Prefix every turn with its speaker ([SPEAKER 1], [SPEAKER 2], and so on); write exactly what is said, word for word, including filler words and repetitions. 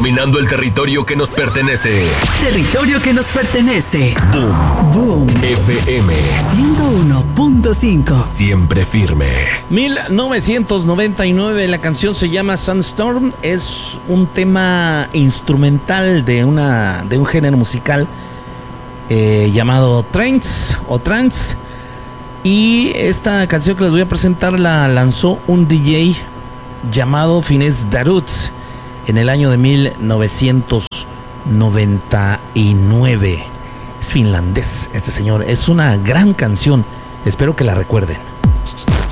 [SPEAKER 1] dominando el territorio que nos pertenece.
[SPEAKER 2] Territorio que nos pertenece.
[SPEAKER 1] Boom.
[SPEAKER 2] Boom.
[SPEAKER 1] F M
[SPEAKER 2] ciento uno punto cinco.
[SPEAKER 1] Siempre firme.
[SPEAKER 3] mil novecientos noventa y nueve, la canción se llama Sunstorm. Es un tema instrumental de una de un género musical eh, llamado trance o trance. Y esta canción que les voy a presentar la lanzó un D J llamado Finesse Darut en el año de mil novecientos noventa y nueve. Es finlandés este señor. Es una gran canción. Espero que la recuerden.